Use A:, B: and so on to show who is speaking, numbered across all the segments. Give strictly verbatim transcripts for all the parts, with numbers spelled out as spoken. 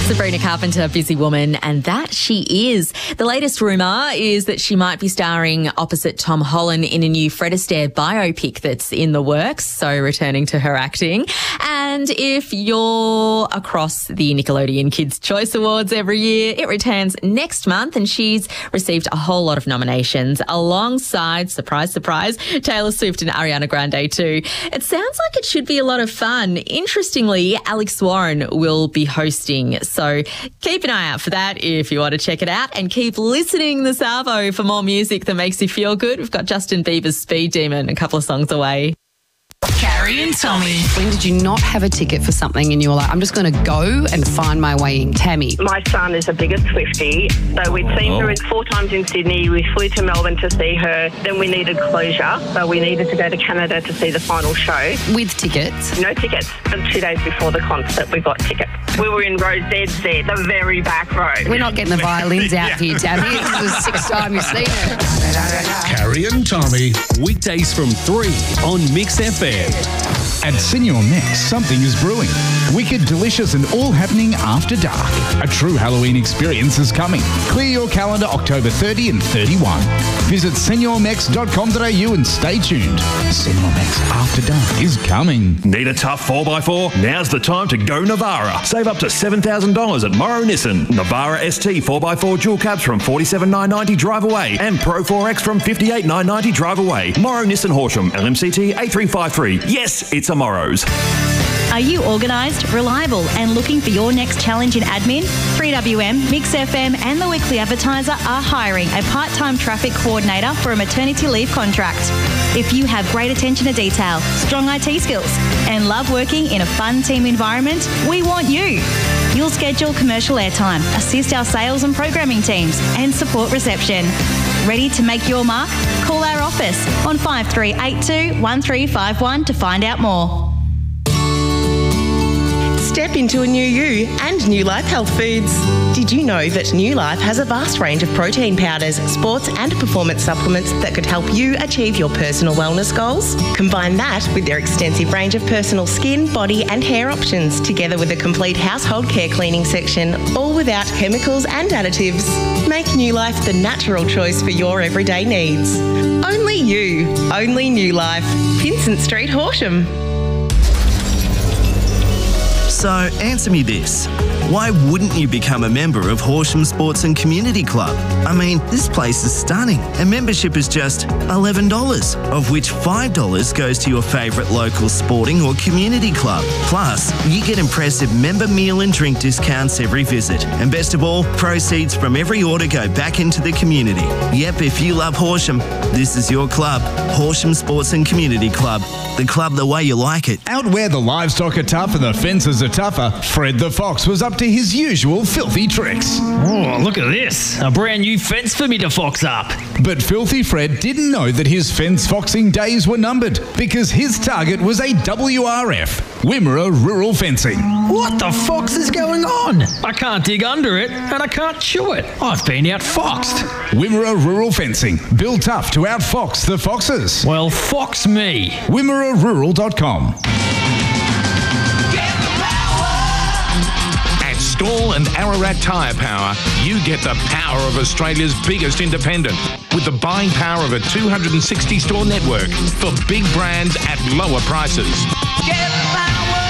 A: Sabrina Carpenter, busy woman, and that she is. The latest rumour is that she might be starring opposite Tom Holland in a new Fred Astaire biopic that's in the works, so returning to her acting. And if you're across the Nickelodeon Kids' Choice Awards every year, it returns next month, and she's received a whole lot of nominations alongside, surprise, surprise, Taylor Swift and Ariana Grande too. It sounds like it should be a lot of fun. Interestingly, Alex Warren will be hosting, so keep an eye out for that if you want to check it out, and keep listening this Arvo for more music that makes you feel good. We've got Justin Bieber's Speed Demon a couple of songs away.
B: Carrie and Tommy.
C: When did you not have a ticket for something and you were like, I'm just going to go and find my way in? Tammy.
D: My son is the biggest Swiftie, so we'd seen
E: Oh.
D: her four times in Sydney. We flew to Melbourne to see her. Then we needed closure, so we needed to go to Canada to see the final show.
C: With tickets?
D: No tickets. And two days before the concert, we got tickets. We were in row Z Z, the very back row.
C: We're not getting the violins out for you, Tammy. This is the sixth time you've seen it.
F: Carrie and Tommy.
G: Weekdays from three on Mix F M.
H: At Senior Next, something is brewing. Wicked, delicious and all happening after dark. A true Halloween experience is coming. Clear your calendar October thirtieth and thirty-first. Visit senior mex dot com dot a u and stay tuned. Senior Next After Dark is coming.
I: Need a tough four by four? Now's the time to go Navara. Save up to seven thousand dollars at Morrow Nissan. Navara S T four by four dual cabs from forty-seven thousand nine hundred ninety drive away and Pro four X from fifty-eight thousand nine hundred ninety drive away. Morrow Nissan Horsham, L M C T eight three five three. Yes, it's a Morrow's.
B: Are you organised, reliable and looking for your next challenge in admin? three W M, Mix F M and The Weekly Advertiser are hiring a part-time traffic coordinator for a maternity leave contract. If you have great attention to detail, strong I T skills and love working in a fun team environment, we want you. You'll schedule commercial airtime, assist our sales and programming teams and support reception. Ready to make your mark? Call our office on five three eight two, one three five one to find out more.
J: Step into a new you and New Life Health Foods. Did you know that New Life has a vast range of protein powders, sports and performance supplements that could help you achieve your personal wellness goals? Combine that with their extensive range of personal skin, body and hair options, together with a complete household care cleaning section, all without chemicals and additives. Make New Life the natural choice for your everyday needs. Only you. Only New Life. Vincent Street, Horsham.
K: So answer me this. Why wouldn't you become a member of Horsham Sports and Community Club? I mean, this place is stunning and membership is just eleven dollars, of which five dollars goes to your favourite local sporting or community club. Plus, you get impressive member meal and drink discounts every visit. And best of all, proceeds from every order go back into the community. Yep, if you love Horsham, this is your club. Horsham Sports and Community Club. The club the way you like it.
H: Out where the livestock are tough and the fences are tougher, Fred the Fox was up to his usual filthy tricks.
E: Oh, look at this. A brand new fence for me to fox up.
H: But Filthy Fred didn't know that his fence foxing days were numbered, because his target was a W R F, Wimmera Rural Fencing.
E: What the fox is going on? I can't dig under it and I can't chew it. I've been outfoxed.
H: Wimmera Rural Fencing, built tough to outfox the foxes.
E: Well, fox me.
H: wimmera rural dot com.
F: Stall and Ararat Tyre Power, you get the power of Australia's biggest independent with the buying power of a two hundred sixty store network for big brands at lower prices.
L: Get the power.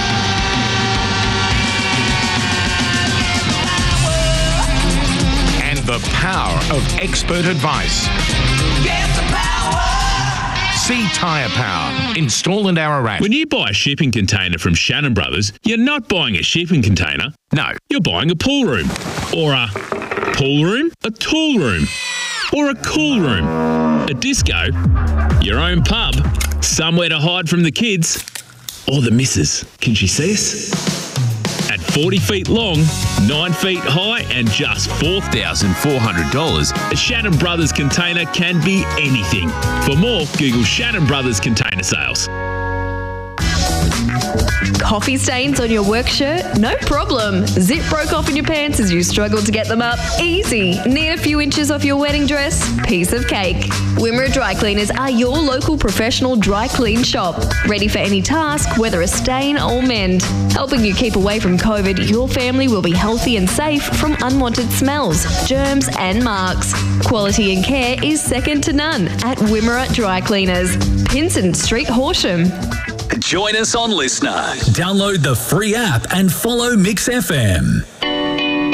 F: And the power of expert advice.
L: Get the power.
F: See Tyre Power in Stall and Ararat.
M: When you buy a shipping container from Shannon Brothers, you're not buying a shipping container. No, you're buying a pool room. Or a pool room, a tool room, or a cool room, a disco, your own pub, somewhere to hide from the kids, or the missus. Can she see us? At forty feet long, nine feet high and just four thousand four hundred dollars, a Shannon Brothers container can be anything. For more, Google Shannon Brothers Container Sales.
N: Coffee stains on your work shirt? No problem. Zip broke off in your pants as you struggled to get them up? Easy. Need a few inches off your wedding dress? Piece of cake. Wimmera Dry Cleaners are your local professional dry clean shop. Ready for any task, whether a stain or mend. Helping you keep away from COVID, your family will be healthy and safe from unwanted smells, germs and marks. Quality and care is second to none at Wimmera Dry Cleaners. Pinson Street, Horsham.
O: Join us on Listener. Download the free app and follow Mix F M.